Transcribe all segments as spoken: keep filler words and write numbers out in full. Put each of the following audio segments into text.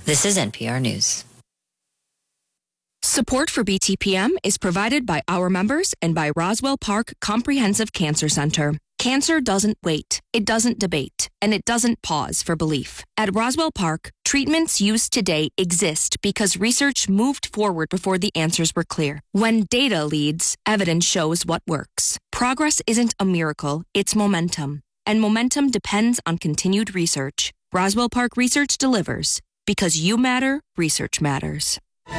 This is N P R News. Support for B T P M is provided by our members and by Roswell Park Comprehensive Cancer Center. Cancer doesn't wait, it doesn't debate, and it doesn't pause for belief. At Roswell Park, treatments used today exist because research moved forward before the answers were clear. When data leads, evidence shows what works. Progress isn't a miracle, it's momentum. And momentum depends on continued research. Roswell Park Research delivers. Because you matter, research matters.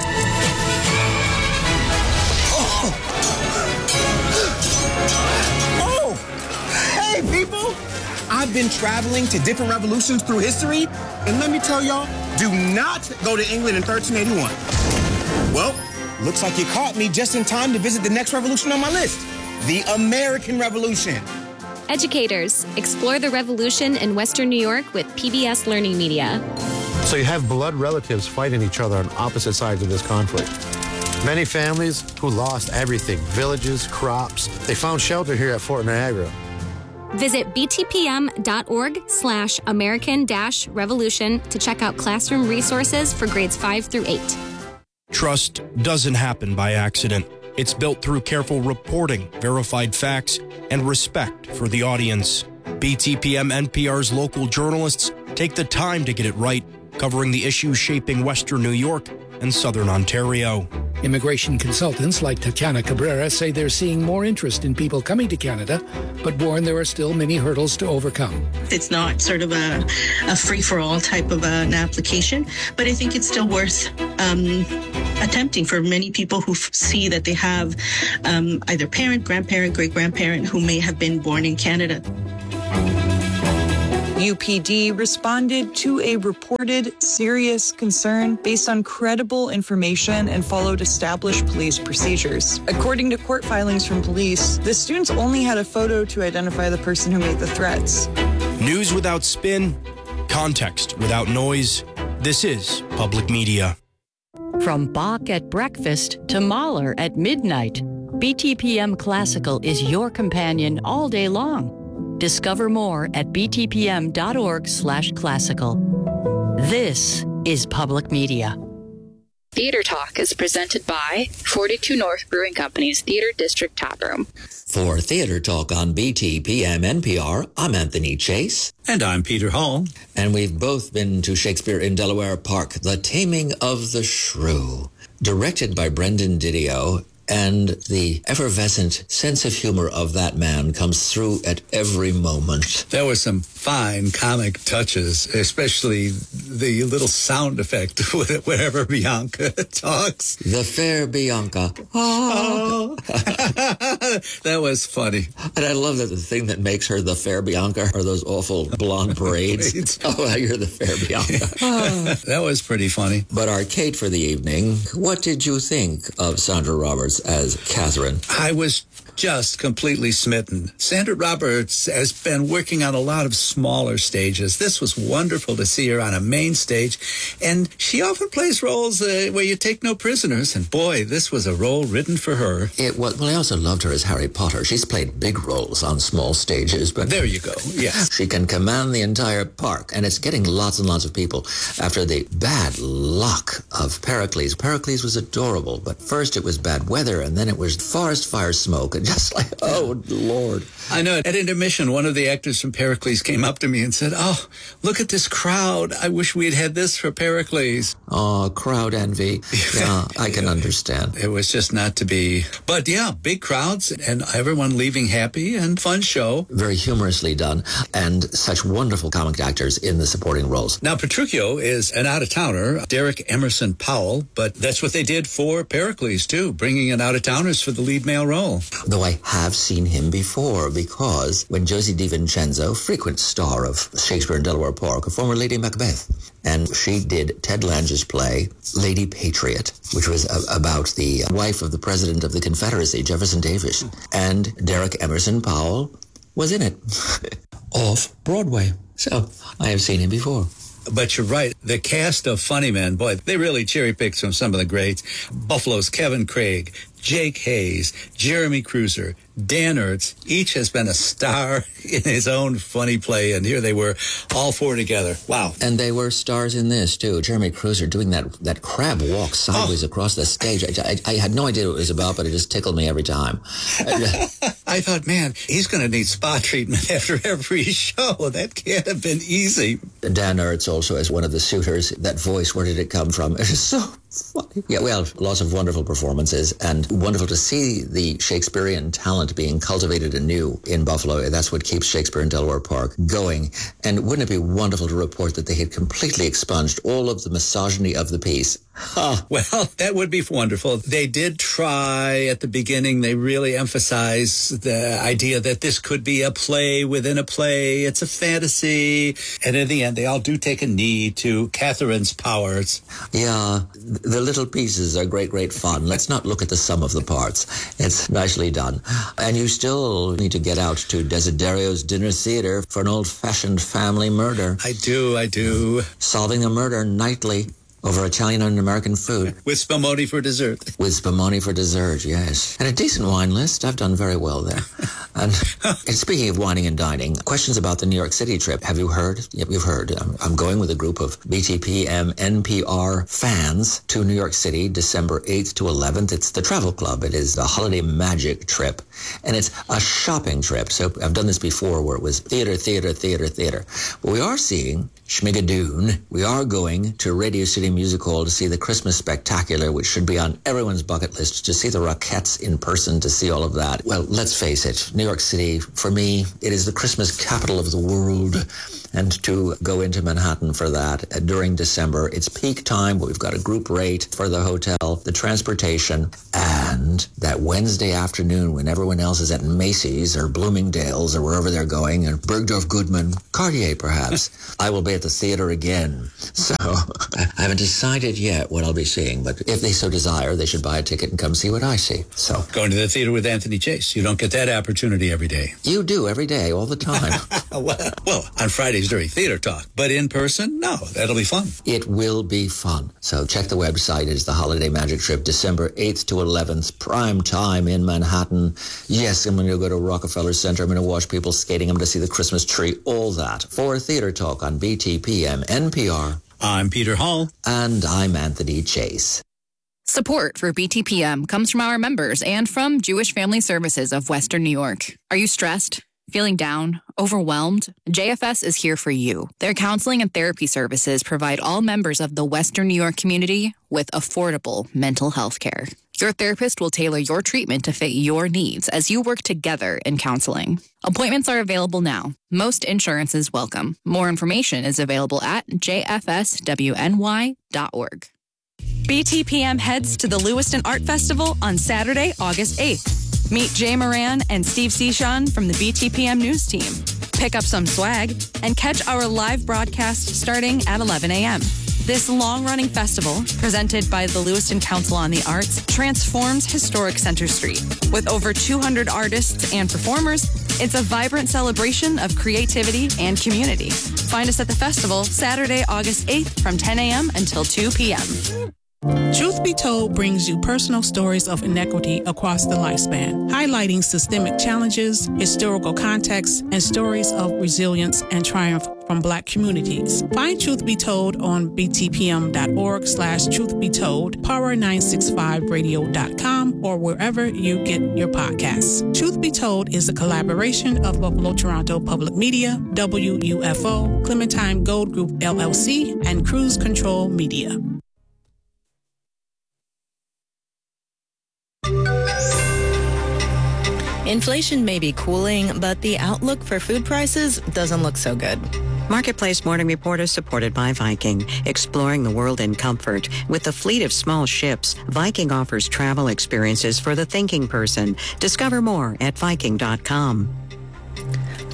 Oh! Hey, people! I've been traveling to different revolutions through history, and let me tell y'all, do not go to England in thirteen eighty-one. Well, looks like you caught me just in time to visit the next revolution on my list, the American Revolution. Educators, explore the revolution in Western New York with P B S Learning Media. So you have blood relatives fighting each other on opposite sides of this conflict. Many families who lost everything, villages, crops, they found shelter here at Fort Niagara. Visit btpm.org slash American dash revolution to check out classroom resources for grades five through eight. Trust doesn't happen by accident. It's built through careful reporting, verified facts, and respect for the audience. B T P M N P R's local journalists take the time to get it right, covering the issues shaping Western New York and Southern Ontario. Immigration consultants like Tatiana Cabrera say they're seeing more interest in people coming to Canada, but warn there are still many hurdles to overcome. It's not sort of a, a free-for-all type of an application, but I think it's still worth um, attempting for many people who f- see that they have um, either parent, grandparent, great-grandparent who may have been born in Canada. U P D responded to a reported serious concern based on credible information and followed established police procedures. According to court filings from police, the students only had a photo to identify the person who made the threats. News without spin, context without noise. This is Public Media. From Bach at breakfast to Mahler at midnight, B T P M Classical is your companion all day long. Discover more at btpm.org slash classical. This is Public Media. Theater Talk is presented by forty-two North Brewing Company's Theater District Tap Room. For Theater Talk on B T P M N P R, I'm Anthony Chase. And I'm Peter Hall. And we've both been to Shakespeare in Delaware Park, The Taming of the Shrew, directed by Brendan Didio. And the effervescent sense of humor of that man comes through at every moment. There were some fine comic touches, especially the little sound effect whenever Bianca talks. The fair Bianca. Oh. That was funny. And I love that the thing that makes her the fair Bianca are those awful blonde braids. Oh, you're the fair Bianca. Oh. That was pretty funny. But our Kate for the evening, what did you think of Sandra Roberts as Catherine? I was just completely smitten. Sandra Roberts has been working on a lot of smaller stages. This was wonderful to see her on a main stage, and she often plays roles uh, where you take no prisoners, and boy, this was a role written for her. It was, well, I also loved her as Harry Potter. She's played big roles on small stages, but... There you go, yes. She can command the entire park, and it's getting lots and lots of people after the bad luck of Pericles. Pericles was adorable, but first it was bad weather, and then it was forest fire smoke, and just like, oh, Lord. I know. At intermission, one of the actors from Pericles came up to me and said, oh, look at this crowd. I wish we had had this for Pericles. Oh, crowd envy. Yeah, I can understand. It was just not to be. But yeah, big crowds and everyone leaving happy and fun show. Very humorously done, and such wonderful comic actors in the supporting roles. Now, Petruchio is an out-of-towner, Derek Emerson Powell, but that's what they did for Pericles, too, bringing in out-of-towners for the lead male role. Though I have seen him before, because when Josie DiVincenzo, frequent star of Shakespeare in Delaware Park, a former Lady Macbeth, and she did Ted Lange's play, Lady Patriot, which was a- about the wife of the president of the Confederacy, Jefferson Davis, and Derek Emerson Powell was in it, off Broadway. So I have seen him before. But you're right. The cast of funny men, boy, they really cherry picked from some of the greats. Buffalo's Kevin Craig, Jake Hayes, Jeremy Cruiser, Dan Ertz. Each has been a star in his own funny play, and here they were, all four together. Wow. And they were stars in this, too. Jeremy Cruiser doing that, that crab walk sideways oh. across the stage. I, I, I had no idea what it was about, but it just tickled me every time. I thought, man, he's going to need spa treatment after every show. That can't have been easy. Dan Ertz also as one of the suitors. That voice, where did it come from? It is so funny. Yeah, well, lots of wonderful performances, and wonderful to see the Shakespearean talent being cultivated anew in Buffalo. That's what keeps Shakespeare in Delaware Park going. And wouldn't it be wonderful to report that they had completely expunged all of the misogyny of the piece? Huh. Well, that would be wonderful. They did try at the beginning. They really emphasized the idea that this could be a play within a play. It's a fantasy. And in the end, they all do take a knee to Catherine's powers. Yeah, the little pieces are great, great fun. Let's not look at the sum of the parts. It's nicely done. And you still need to get out to Desiderio's Dinner Theater for an old-fashioned family murder. I do, I do. Solving the murder nightly over Italian and American food. With spumoni for dessert. With spumoni for dessert, yes. And a decent wine list. I've done very well there. And, and speaking of wining and dining, questions about the New York City trip. Have you heard? Yep, you've heard. I'm, I'm going with a group of B T P M N P R fans to New York City, December eighth to eleventh. It's the Travel Club. It is the Holiday Magic trip. And it's a shopping trip. So I've done this before where it was theater, theater, theater, theater. But we are seeing Schmigadoon. We are going to Radio City Music Hall to see the Christmas Spectacular, which should be on everyone's bucket list, to see the Rockettes in person, to see all of that. Well, let's face it, New York City, for me, it is the Christmas capital of the world. And to go into Manhattan for that uh, during December, it's peak time. We've got a group rate for the hotel, the transportation, and that Wednesday afternoon when everyone else is at Macy's or Bloomingdale's or wherever they're going, or Bergdorf Goodman, Cartier perhaps, I will be at the theater again. So I haven't decided yet what I'll be seeing, but if they so desire, they should buy a ticket and come see what I see. So going to the theater with Anthony Chase, you don't get that opportunity every day. You do, every day, all the time. well, well, on Fridays during Theater Talk, but in person, no, that'll be fun. It will be fun. So check the website. It's the Holiday Magic Trip, December eighth to eleventh, prime time in Manhattan. Yes, I'm going to go to Rockefeller Center. I'm going to watch people skating. I'm going to see the Christmas tree, all that. For Theater Talk on B T P M N P R. I'm Peter Hall. And I'm Anthony Chase. Support for B T P M comes from our members and from Jewish Family Services of Western New York. Are you stressed? Feeling down? Overwhelmed? J F S is here for you. Their counseling and therapy services provide all members of the Western New York community with affordable mental health care. Your therapist will tailor your treatment to fit your needs as you work together in counseling. Appointments are available now. Most insurance is welcome. More information is available at j f s w n y dot org. B T P M heads to the Lewiston Art Festival on Saturday, August eighth. Meet Jay Moran and Steve Cichon from the B T P M News team. Pick up some swag and catch our live broadcast starting at eleven a.m. This long-running festival, presented by the Lewiston Council on the Arts, transforms historic Center Street. With over two hundred artists and performers, it's a vibrant celebration of creativity and community. Find us at the festival Saturday, August eighth from ten a.m. until two p.m. Truth Be Told brings you personal stories of inequity across the lifespan, highlighting systemic challenges, historical context, and stories of resilience and triumph from Black communities. Find Truth Be Told on b t p m dot org slash truth be told, power nine sixty-five radio dot com, or wherever you get your podcasts. Truth Be Told is a collaboration of Buffalo Toronto Public Media, W U F O, Clementine Gold Group L L C, and Cruise Control Media. Inflation may be cooling, but the outlook for food prices doesn't look so good. Marketplace Morning Report is supported by Viking, exploring the world in comfort. With a fleet of small ships, Viking offers travel experiences for the thinking person. Discover more at viking dot com.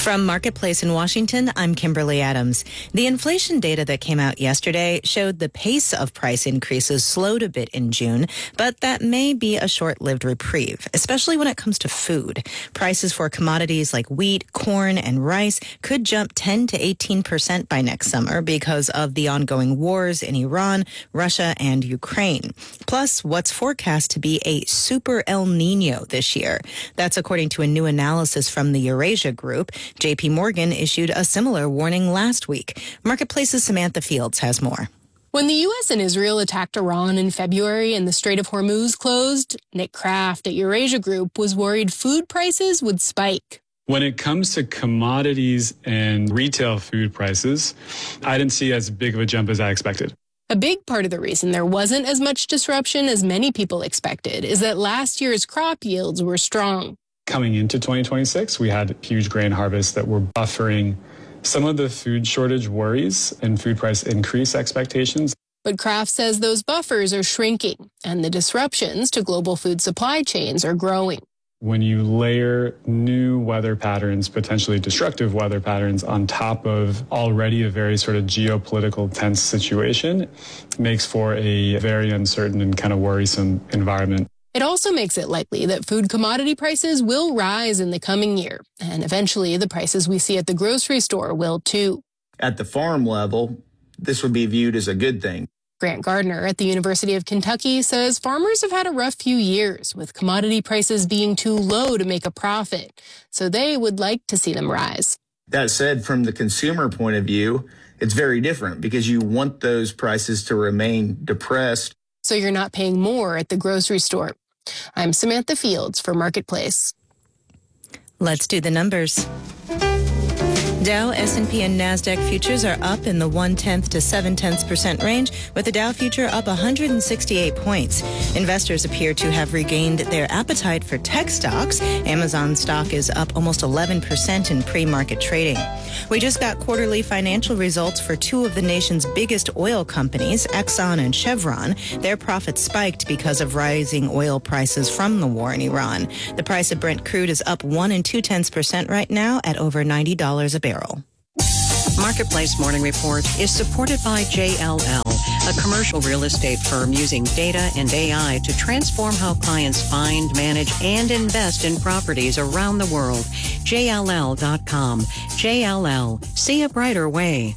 From Marketplace in Washington, I'm Kimberly Adams. The inflation data that came out yesterday showed the pace of price increases slowed a bit in June, but that may be a short-lived reprieve, especially when it comes to food. Prices for commodities like wheat, corn, and rice could jump ten to eighteen percent by next summer because of the ongoing wars in Iran, Russia, and Ukraine. Plus, what's forecast to be a super El Nino this year. That's according to a new analysis from the Eurasia Group. J P Morgan issued a similar warning last week. Marketplace's Samantha Fields has more. When the U S and Israel attacked Iran in February and the Strait of Hormuz closed, Nick Kraft at Eurasia Group was worried food prices would spike. When it comes to commodities and retail food prices, I didn't see as big of a jump as I expected. A big part of the reason there wasn't as much disruption as many people expected is that last year's crop yields were strong. Coming into twenty twenty-six, we had huge grain harvests that were buffering some of the food shortage worries and food price increase expectations. But Kraft says those buffers are shrinking and the disruptions to global food supply chains are growing. When you layer new weather patterns, potentially destructive weather patterns, on top of already a very sort of geopolitical tense situation, it makes for a very uncertain and kind of worrisome environment. It also makes it likely that food commodity prices will rise in the coming year, and eventually the prices we see at the grocery store will too. At the farm level, this would be viewed as a good thing. Grant Gardner at the University of Kentucky says farmers have had a rough few years with commodity prices being too low to make a profit, so they would like to see them rise. That said, from the consumer point of view, it's very different because you want those prices to remain depressed. So you're not paying more at the grocery store. I'm Samantha Fields for Marketplace. Let's do the numbers. Dow, S and P, and NASDAQ futures are up in the one-tenth to seven-tenths percent range, with the Dow future up one hundred sixty-eight points. Investors appear to have regained their appetite for tech stocks. Amazon stock is up almost eleven percent in pre-market trading. We just got quarterly financial results for two of the nation's biggest oil companies, Exxon and Chevron. Their profits spiked because of rising oil prices from the war in Iran. The price of Brent crude is up one and two-tenths percent right now at over ninety dollars a barrel. Marketplace Morning Report is supported by J L L, a commercial real estate firm using data and A I to transform how clients find, manage, and invest in properties around the world. J L L dot com. J L L. See a brighter way.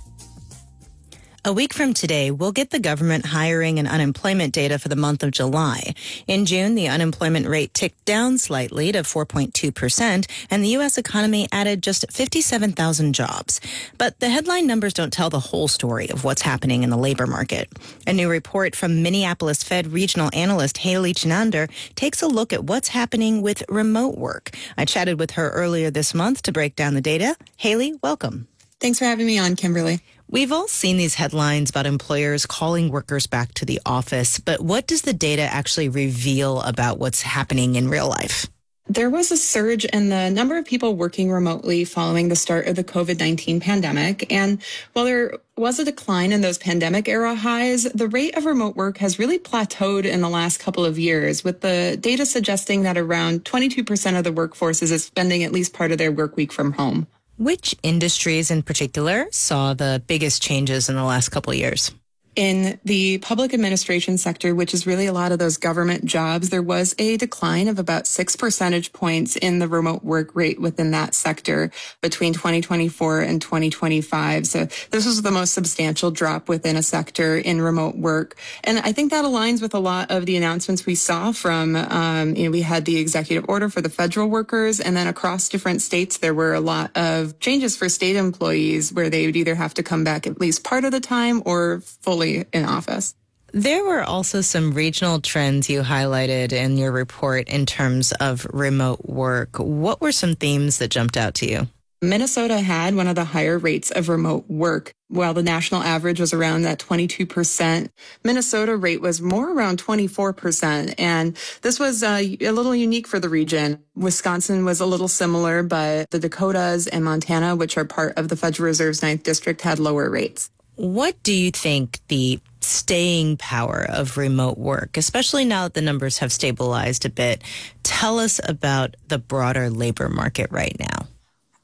A week from today, we'll get the government hiring and unemployment data for the month of July. In June, the unemployment rate ticked down slightly to four point two percent, and the U S economy added just fifty-seven thousand jobs. But the headline numbers don't tell the whole story of what's happening in the labor market. A new report from Minneapolis Fed regional analyst Haley Chinander takes a look at what's happening with remote work. I chatted with her earlier this month to break down the data. Haley, welcome. Thanks for having me on, Kimberly. We've all seen these headlines about employers calling workers back to the office, but what does the data actually reveal about what's happening in real life? There was a surge in the number of people working remotely following the start of the COVID nineteen pandemic. And while there was a decline in those pandemic era highs, the rate of remote work has really plateaued in the last couple of years, with the data suggesting that around twenty-two percent of the workforce is spending at least part of their work week from home. Which industries in particular saw the biggest changes in the last couple of years? In the public administration sector, which is really a lot of those government jobs, there was a decline of about six percentage points in the remote work rate within that sector between twenty twenty-four and twenty twenty-five. So this was the most substantial drop within a sector in remote work. And I think that aligns with a lot of the announcements we saw from, um, you know, we had the executive order for the federal workers, and then across different states, there were a lot of changes for state employees where they would either have to come back at least part of the time or fully in office. There were also some regional trends you highlighted in your report in terms of remote work. What were some themes that jumped out to you? Minnesota had one of the higher rates of remote work. While the national average was around that twenty-two percent, Minnesota rate was more around twenty-four percent. And this was uh, a little unique for the region. Wisconsin was a little similar, but the Dakotas and Montana, which are part of the Federal Reserve's ninth District, had lower rates. What do you think the staying power of remote work, especially now that the numbers have stabilized a bit? Tell us about the broader labor market right now.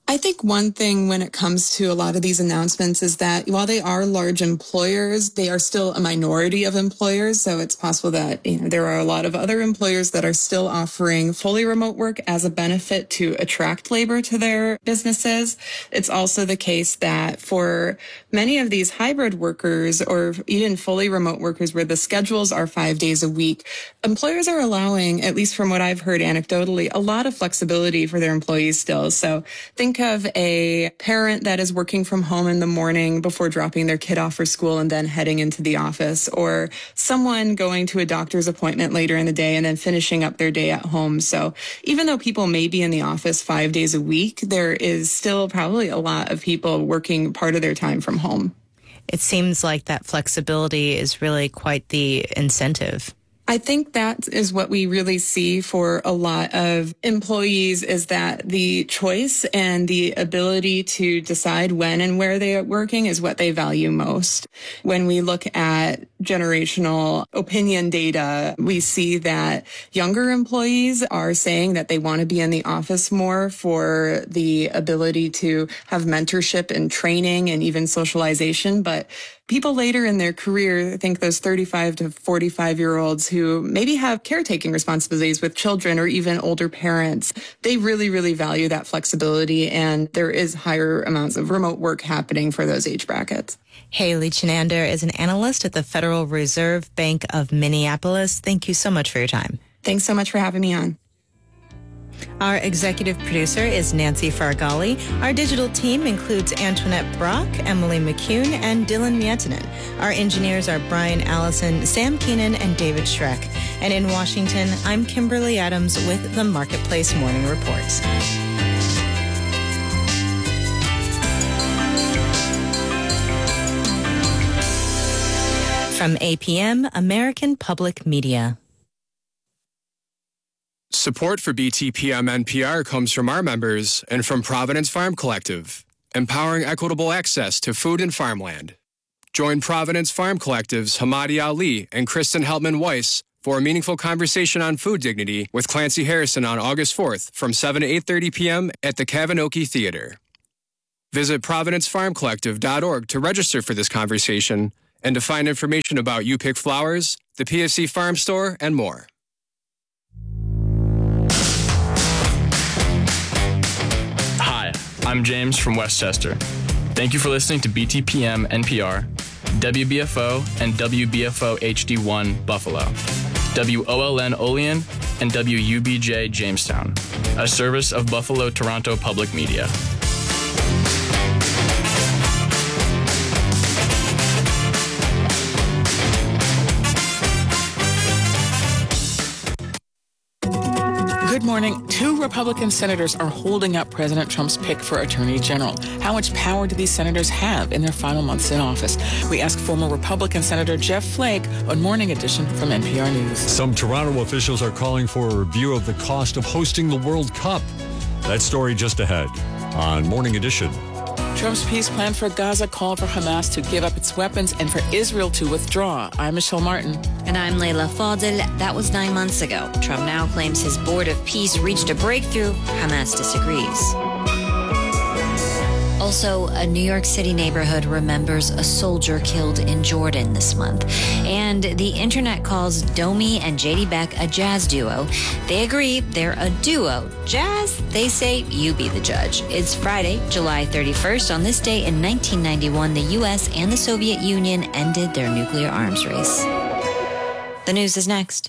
I think one thing when it comes to a lot of these announcements is that while they are large employers, they are still a minority of employers. So it's possible that, you know, there are a lot of other employers that are still offering fully remote work as a benefit to attract labor to their businesses. It's also the case that for many of these hybrid workers or even fully remote workers where the schedules are five days a week, employers are allowing, at least from what I've heard anecdotally, a lot of flexibility for their employees still. So think of a parent that is working from home in the morning before dropping their kid off for school and then heading into the office, or someone going to a doctor's appointment later in the day and then finishing up their day at home. So even though people may be in the office five days a week, there is still probably a lot of people working part of their time from home. It seems like that flexibility is really quite the incentive. I think that is what we really see for a lot of employees, is that the choice and the ability to decide when and where they are working is what they value most. When we look at generational opinion data, we see that younger employees are saying that they want to be in the office more for the ability to have mentorship and training and even socialization. But people later in their career, I think those thirty-five to forty-five year olds who maybe have caretaking responsibilities with children or even older parents, they really, really value that flexibility. And there is higher amounts of remote work happening for those age brackets. Haley Chenander is an analyst at the Federal Reserve Bank of Minneapolis. Thank you so much for your time. Thanks so much for having me on. Our executive producer is Nancy Fargali. Our digital team includes Antoinette Brock, Emily McCune, and Dylan Mietinen. Our engineers are Brian Allison, Sam Keenan, and David Schreck. And in Washington, I'm Kimberly Adams with the Marketplace Morning Reports. From A P M, American Public Media. Support for B T P M N P R comes from our members and from Providence Farm Collective, empowering equitable access to food and farmland. Join Providence Farm Collective's Hamadi Ali and Kristen Heltman-Weiss for a meaningful conversation on food dignity with Clancy Harrison on August fourth from seven to eight thirty p.m. at the Kavanoki Theater. Visit providence farm collective dot org to register for this conversation and to find information about You Pick Flowers, the P F C Farm Store, and more. Hi, I'm James from Westchester. Thank you for listening to B T P M N P R, W B F O and W B F O H D one Buffalo, W O L N Olean, and W U B J Jamestown, a service of Buffalo Toronto Public Media. Good morning. Two Republican senators are holding up President Trump's pick for Attorney General. How much power do these senators have in their final months in office? We ask former Republican Senator Jeff Flake on Morning Edition from N P R News. Some Toronto officials are calling for a review of the cost of hosting the World Cup. That story just ahead on Morning Edition. Trump's peace plan for Gaza called for Hamas to give up its weapons and for Israel to withdraw. I'm Michelle Martin. And I'm Layla Fadel. That was nine months ago. Trump now claims his board of peace reached a breakthrough. Hamas disagrees. Also, a New York City neighborhood remembers a soldier killed in Jordan this month. And the internet calls Domi and J D Beck a jazz duo. They agree they're a duo. Jazz? They say you be the judge. It's Friday, July thirty-first. On this day in nineteen ninety-one, the U S and the Soviet Union ended their nuclear arms race. The news is next.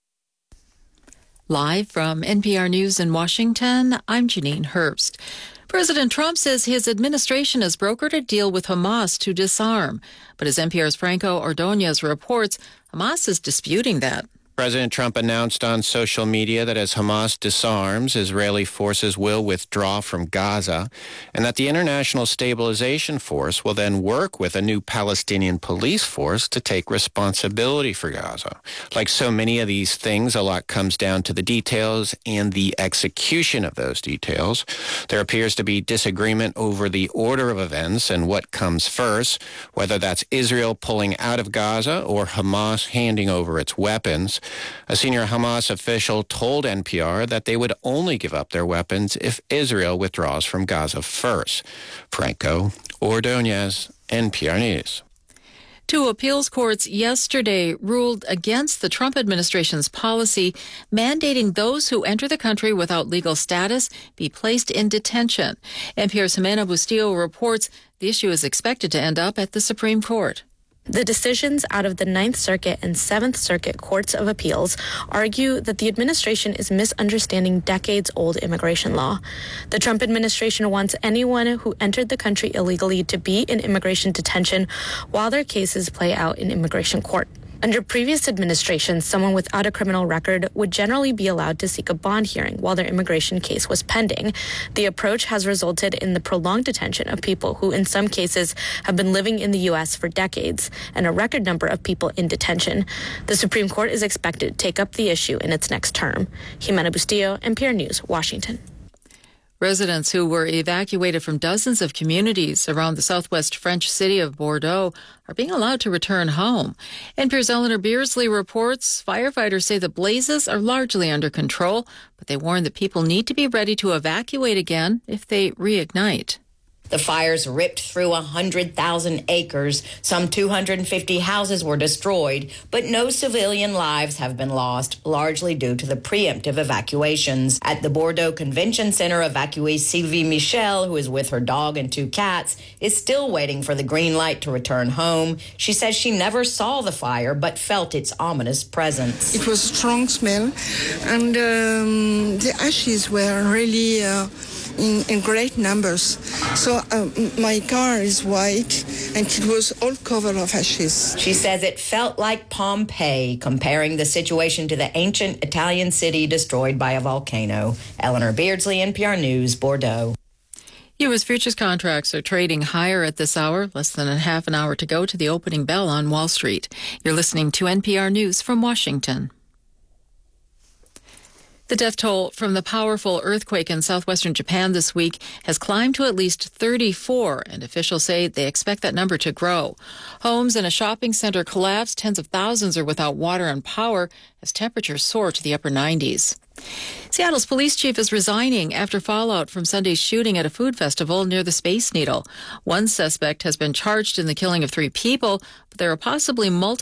Live from N P R News in Washington, I'm Janine Herbst. President Trump says his administration has brokered a deal with Hamas to disarm. But as N P R's Franco Ordonez reports, Hamas is disputing that. President Trump announced on social media that as Hamas disarms, Israeli forces will withdraw from Gaza, and that the International Stabilization Force will then work with a new Palestinian police force to take responsibility for Gaza. Like so many of these things, a lot comes down to the details and the execution of those details. There appears to be disagreement over the order of events and what comes first, whether that's Israel pulling out of Gaza or Hamas handing over its weapons. A senior Hamas official told N P R that they would only give up their weapons if Israel withdraws from Gaza first. Franco Ordonez, N P R News. Two appeals courts yesterday ruled against the Trump administration's policy mandating those who enter the country without legal status be placed in detention. N P R's Jimena Bustillo reports the issue is expected to end up at the Supreme Court. The decisions out of the Ninth Circuit and Seventh Circuit Courts of Appeals argue that the administration is misunderstanding decades-old immigration law. The Trump administration wants anyone who entered the country illegally to be in immigration detention while their cases play out in immigration court. Under previous administrations, someone without a criminal record would generally be allowed to seek a bond hearing while their immigration case was pending. The approach has resulted in the prolonged detention of people who, in some cases, have been living in the U S for decades, and a record number of people in detention. The Supreme Court is expected to take up the issue in its next term. Jimena Bustillo, N P R News, Washington. Residents who were evacuated from dozens of communities around the southwest French city of Bordeaux are being allowed to return home. N P R's Eleanor Beardsley reports firefighters say the blazes are largely under control, but they warn that people need to be ready to evacuate again if they reignite. The fires ripped through one hundred thousand acres. Some two hundred fifty houses were destroyed, but no civilian lives have been lost, largely due to the preemptive evacuations. At the Bordeaux Convention Center, evacuee Sylvie Michel, who is with her dog and two cats, is still waiting for the green light to return home. She says she never saw the fire, but felt its ominous presence. It was a strong smell, and um, the ashes were really uh, in, in great numbers. So um, my car is white, and it was all covered of ashes. She says it felt like Pompeii, comparing the situation to the ancient Italian city destroyed by a volcano. Eleanor Beardsley, N P R News, Bordeaux. U S futures contracts are trading higher at this hour, less than a half an hour to go to the opening bell on Wall Street. You're listening to N P R News from Washington. The death toll from the powerful earthquake in southwestern Japan this week has climbed to at least thirty-four, and officials say they expect that number to grow. Homes and a shopping center collapsed. Tens of thousands are without water and power as temperatures soar to the upper nineties. Seattle's police chief is resigning after fallout from Sunday's shooting at a food festival near the Space Needle. One suspect has been charged in the killing of three people, but there are possibly multiple